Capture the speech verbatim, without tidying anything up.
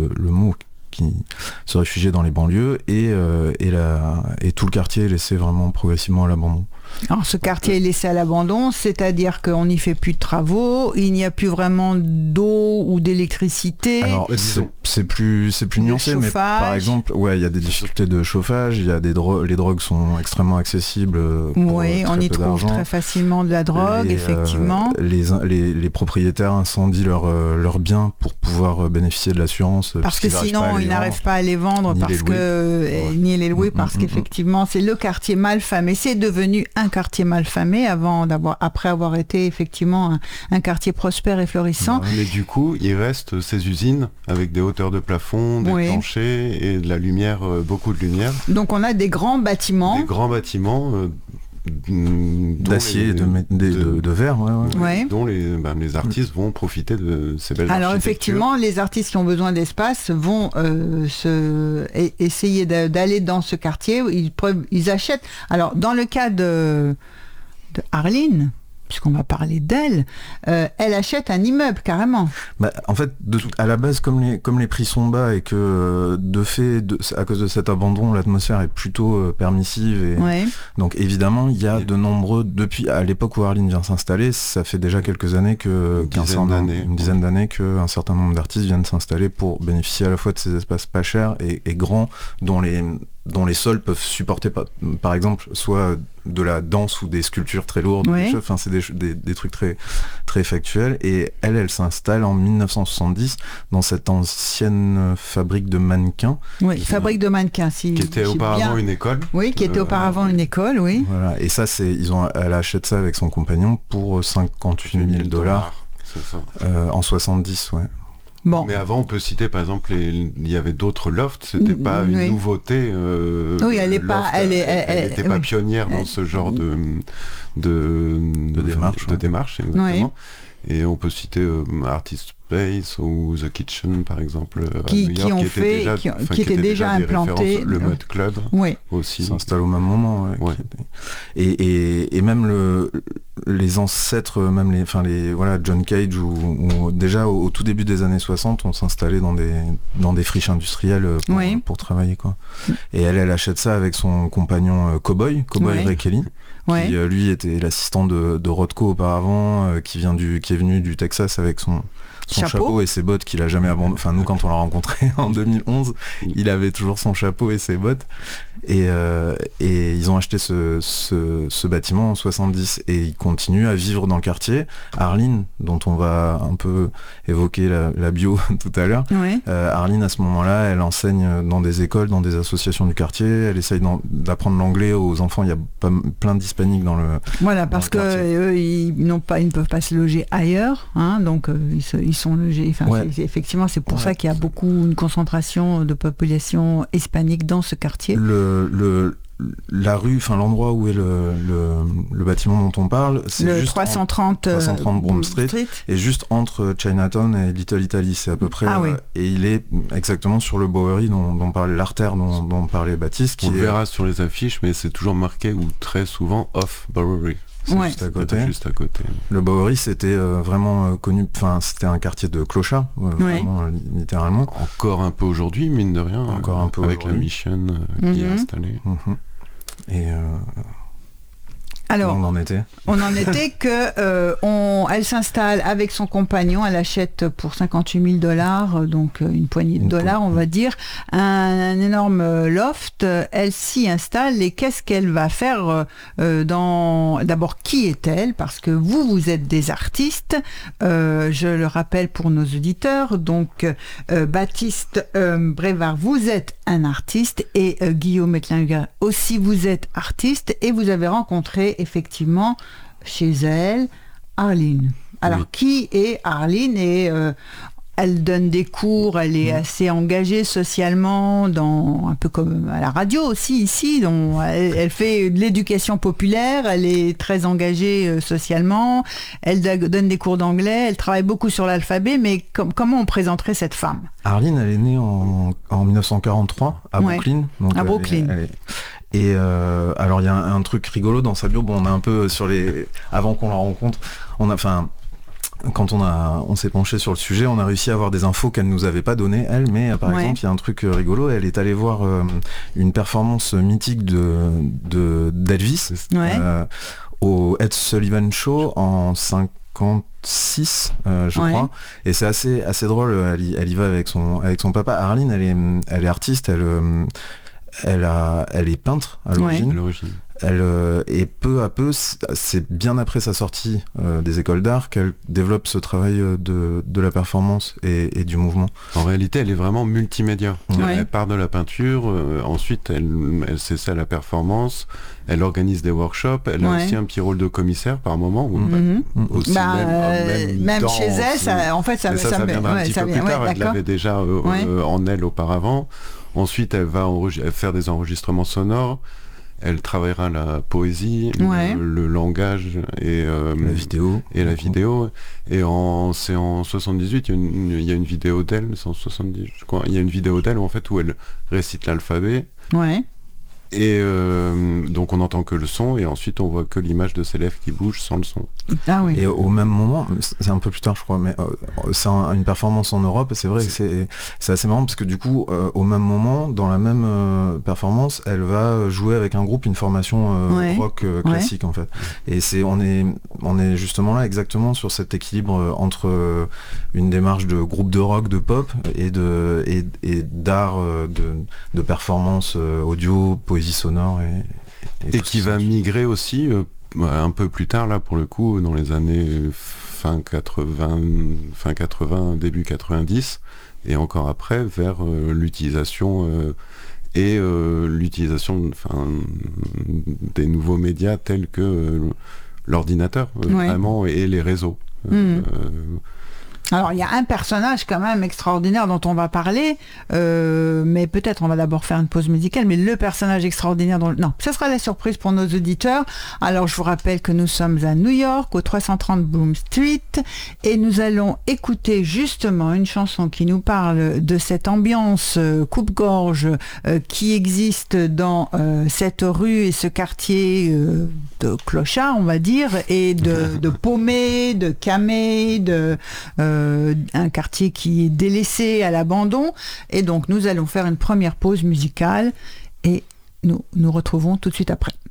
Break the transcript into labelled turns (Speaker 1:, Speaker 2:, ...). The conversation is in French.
Speaker 1: le, le mot, qui se réfugiaient dans les banlieues et, euh, et, la, et tout le quartier est laissé vraiment progressivement à l'abandon.
Speaker 2: Alors ce quartier est laissé à l'abandon, c'est-à-dire qu'on n'y fait plus de travaux, il n'y a plus vraiment d'eau ou d'électricité.
Speaker 1: Alors c'est, c'est plus c'est plus nuancé, mais par exemple, ouais, il y a des difficultés de chauffage, il y a des dro- les drogues sont extrêmement accessibles.
Speaker 2: Oui, on y trouve d'argent. Très facilement de la drogue, les, effectivement.
Speaker 1: Euh, les, les les propriétaires incendient leurs euh, leurs biens pour pouvoir bénéficier de l'assurance.
Speaker 2: Parce que sinon ils n'arrivent pas à les vendre
Speaker 1: ni
Speaker 2: parce
Speaker 1: les
Speaker 2: que euh, ni les louer parce mmh, qu'effectivement c'est le quartier mal famé, c'est devenu un quartier mal famé avant d'avoir, après avoir été effectivement un, un quartier prospère et florissant.
Speaker 3: Mais du coup, il reste ces usines avec des hauteurs de plafond, des oui. planchers et de la lumière, euh, beaucoup de lumière.
Speaker 2: Donc on a des grands bâtiments.
Speaker 3: Des grands bâtiments. Euh,
Speaker 1: d'acier et de, de, de, de verre, ouais, ouais.
Speaker 2: Ouais.
Speaker 3: dont les, ben, les artistes vont profiter de ces belles
Speaker 2: Alors effectivement, les artistes qui ont besoin d'espace vont euh, se, et, essayer de, d'aller dans ce quartier, ils, ils achètent. Alors dans le cas de, de Arline, puisqu'on va parler d'elle, euh, elle achète un immeuble carrément.
Speaker 1: Bah, en fait, de, à la base, comme les, comme les prix sont bas et que de fait, de, à cause de cet abandon, l'atmosphère est plutôt euh, permissive. Et,
Speaker 2: ouais.
Speaker 1: Donc évidemment, il y a de nombreux, depuis à l'époque où Arline vient s'installer, ça fait déjà quelques années que,
Speaker 3: une dizaine d'années,
Speaker 1: une dizaine d'années qu'un certain nombre d'artistes viennent s'installer pour bénéficier à la fois de ces espaces pas chers et, et grands, dont les dont les sols peuvent supporter par, par exemple soit de la danse ou des sculptures très lourdes,
Speaker 2: oui.
Speaker 1: enfin c'est des, des, des trucs très très factuels. Et elle, elle s'installe en dix-neuf cent soixante-dix dans cette ancienne fabrique de mannequins.
Speaker 2: Oui, qui, fabrique de mannequins, si
Speaker 3: qui était auparavant
Speaker 2: bien.
Speaker 3: une école.
Speaker 2: Oui, qui était euh, auparavant une école, oui.
Speaker 1: Voilà. Et ça, c'est ils ont, elle achète ça avec son compagnon pour cinquante-huit mille dollars euh, en soixante-dix, ouais.
Speaker 2: Bon.
Speaker 3: Mais avant, on peut citer par exemple, les... il y avait d'autres lofts, c'était pas une
Speaker 2: oui.
Speaker 3: nouveauté. Euh,
Speaker 2: oui, elle n'est pas, elle est, elle,
Speaker 3: elle était pas
Speaker 2: oui.
Speaker 3: pionnière
Speaker 2: elle...
Speaker 3: dans ce genre de de,
Speaker 1: de démarche,
Speaker 3: de, de démarche, exactement.
Speaker 2: Oui.
Speaker 3: Et on peut citer euh, Artist Space ou The Kitchen par exemple,
Speaker 2: qui,
Speaker 3: à New York,
Speaker 2: qui ont
Speaker 3: qui
Speaker 2: fait,
Speaker 3: était déjà,
Speaker 2: qui,
Speaker 3: enfin,
Speaker 2: qui
Speaker 3: qui
Speaker 2: étaient déjà, déjà implantés.
Speaker 3: Le Mud Club
Speaker 2: oui.
Speaker 3: aussi
Speaker 1: s'installe au même moment. Ouais,
Speaker 3: ouais.
Speaker 1: Et, et, et même le, les ancêtres, même les, enfin les, voilà, John Cage ou, ou déjà au, au tout début des années soixante, on s'installait dans des dans des friches industrielles pour,
Speaker 2: oui.
Speaker 1: pour travailler quoi. Et elle, elle achète ça avec son compagnon euh, Cowboy, Cowboy
Speaker 2: oui.
Speaker 1: Ray Kelly.
Speaker 2: Ouais.
Speaker 1: Qui euh, lui était l'assistant de, de Rothko auparavant, euh, qui vient du, qui est venu du Texas avec son, son chapeau. chapeau et ses bottes qu'il a jamais abandonné. Enfin nous quand on l'a rencontré en deux mille onze, il avait toujours son chapeau et ses bottes. Et, euh, et ils ont acheté ce, ce, ce bâtiment en soixante-dix et ils continuent à vivre dans le quartier. Arline, dont on va un peu évoquer la, la bio tout à l'heure,
Speaker 2: ouais.
Speaker 1: euh, Arline à ce moment-là, elle enseigne dans des écoles, dans des associations du quartier, elle essaye d'apprendre l'anglais aux enfants, il y a pas, plein d'hispaniques dans le
Speaker 2: Voilà, parce qu'eux, ils, n'ont pas, ils ne peuvent pas se loger ailleurs, hein, donc euh, ils, se, ils sont logés, enfin,
Speaker 1: ouais.
Speaker 2: c'est, effectivement c'est pour
Speaker 1: ouais.
Speaker 2: ça qu'il y a beaucoup, une concentration de population hispanique dans ce quartier.
Speaker 1: Le Le, la rue, enfin l'endroit où est le, le, le bâtiment dont on parle, c'est
Speaker 2: le
Speaker 1: juste
Speaker 2: trois cent trente,
Speaker 1: en, trois cent trente Broome Street, Street, et juste entre Chinatown et Little Italy, c'est à peu près.
Speaker 2: Ah,
Speaker 1: euh,
Speaker 2: oui.
Speaker 1: Et il est exactement sur le Bowery dont, dont parlait l'artère dont, dont parlait Baptiste. Qui
Speaker 3: on le
Speaker 1: est...
Speaker 3: verra sur les affiches, mais c'est toujours marqué ou très souvent off Bowery.
Speaker 1: C'est
Speaker 2: ouais.
Speaker 1: juste à côté.
Speaker 3: Juste à côté.
Speaker 1: Le Bowery, c'était euh, vraiment euh, connu, enfin c'était un quartier de clochards, euh,
Speaker 2: ouais.
Speaker 1: vraiment, euh, littéralement.
Speaker 3: Encore un peu aujourd'hui, mine de rien.
Speaker 1: Encore
Speaker 3: euh,
Speaker 1: un peu
Speaker 3: avec
Speaker 1: aujourd'hui.
Speaker 3: la Mission euh,
Speaker 2: mm-hmm.
Speaker 3: qui est installée.
Speaker 1: Mm-hmm. Et euh...
Speaker 2: Alors,
Speaker 1: on en était
Speaker 2: On en était que euh, on, elle s'installe avec son compagnon, elle achète pour cinquante-huit mille dollars, donc une poignée de une dollars, on va dire, un, un énorme loft. Elle s'y installe et qu'est-ce qu'elle va faire euh, dans... D'abord, qui est-elle? Parce que vous, vous êtes des artistes, euh, je le rappelle pour nos auditeurs, donc euh, Baptiste euh, Brévard, vous êtes un artiste et euh, Guillaume Mettlinger aussi, vous êtes artiste et vous avez rencontré effectivement chez elle Arline. Alors oui. Qui est Arline? Et euh, elle donne des cours, elle est mmh. assez engagée socialement, dans, un peu comme à la radio aussi ici. Donc elle, elle fait de l'éducation populaire, elle est très engagée euh, socialement, elle da, donne des cours d'anglais, elle travaille beaucoup sur l'alphabet, mais com- comment on présenterait cette femme?
Speaker 1: Arline, elle est née en, en dix-neuf cent quarante-trois à
Speaker 2: ouais.
Speaker 1: Brooklyn. Donc
Speaker 2: à Brooklyn.
Speaker 1: Elle est, elle est... Et euh, alors il y a un, un truc rigolo dans sa bio. Bon, on a un peu sur les avant qu'on la rencontre, on a, enfin, quand on a, on s'est penché sur le sujet, on a réussi à avoir des infos qu'elle nous avait pas données, elle, mais par ouais. exemple, il y a un truc rigolo, elle est allée voir euh, une performance mythique de, de, d'Elvis
Speaker 2: ouais.
Speaker 1: euh, au Ed Sullivan Show en cinquante-six, euh, je ouais. crois, et c'est assez, assez drôle, elle y, elle y va avec son, avec son papa. Arline, elle est, elle est artiste, elle, elle, a, elle est peintre à l'origine.
Speaker 3: Ouais. À l'origine.
Speaker 1: Elle, euh, et peu à peu, c'est bien après sa sortie euh, des écoles d'art qu'elle développe ce travail de, de la performance et, et du mouvement.
Speaker 3: En réalité, elle est vraiment multimédia.
Speaker 2: Ouais.
Speaker 3: Elle part de la peinture, euh, ensuite elle, elle s'essaie à la performance, elle organise des workshops, elle ouais. a aussi un petit rôle de commissaire par moment. Ou
Speaker 2: mmh.
Speaker 3: aussi
Speaker 2: bah,
Speaker 3: même,
Speaker 2: euh,
Speaker 3: même,
Speaker 2: même
Speaker 3: danse,
Speaker 2: chez elle, ça, en fait, ça,
Speaker 3: ça,
Speaker 2: ça,
Speaker 3: ça viendra
Speaker 2: ouais,
Speaker 3: un petit
Speaker 2: ça
Speaker 3: peu
Speaker 2: vient,
Speaker 3: plus tard.
Speaker 2: ouais,
Speaker 3: elle l'avait déjà euh,
Speaker 2: ouais.
Speaker 3: euh, en elle auparavant. Ensuite, elle va faire des enregistrements sonores. Elle travaillera la poésie,
Speaker 2: ouais.
Speaker 3: le, le langage et euh,
Speaker 1: la vidéo.
Speaker 3: Et la vidéo. Et en, c'est en soixante-dix-huit, il y a une, il y a une vidéo d'elle, c'est en soixante-dix, je crois. Il y a une vidéo d'elle en fait où elle récite l'alphabet.
Speaker 2: Ouais.
Speaker 3: Et euh, donc on n'entend que le son et ensuite on voit que l'image de ses lèvres qui bougent sans le son.
Speaker 2: Ah oui.
Speaker 1: Et au même moment, c'est un peu plus tard je crois, mais euh, c'est un, une performance en Europe, c'est vrai que c'est, c'est assez marrant parce que du coup euh, au même moment, dans la même euh, performance, elle va jouer avec un groupe, une formation euh,
Speaker 2: ouais.
Speaker 1: rock euh, classique ouais. en fait. Et c'est, on est, on est justement là exactement sur cet équilibre euh, entre euh, une démarche de groupe de rock, de pop et, de, et, et d'art euh, de, de performance euh, audio, poésie sonore et,
Speaker 3: et, et qui va migrer aussi euh, un peu plus tard là pour le coup dans les années fin quatre-vingts, fin quatre-vingts, début quatre-vingt-dix et encore après vers euh, l'utilisation euh, et euh, l'utilisation enfin, des nouveaux médias tels que euh, l'ordinateur euh, ouais. vraiment et les réseaux.
Speaker 2: Mmh. Euh, Alors, il y a un personnage quand même extraordinaire dont on va parler, euh, mais peut-être on va d'abord faire une pause musicale, mais le personnage extraordinaire dont... Non, ce sera la surprise pour nos auditeurs. Alors, je vous rappelle que nous sommes à New York, au trois cent trente Broome Street, et nous allons écouter justement une chanson qui nous parle de cette ambiance euh, coupe-gorge euh, qui existe dans euh, cette rue et ce quartier euh, de clochards, on va dire, et de, de paumés, de camés, de... Euh, un quartier qui est délaissé à l'abandon, et donc nous allons faire une première pause musicale et nous nous retrouvons tout de suite après.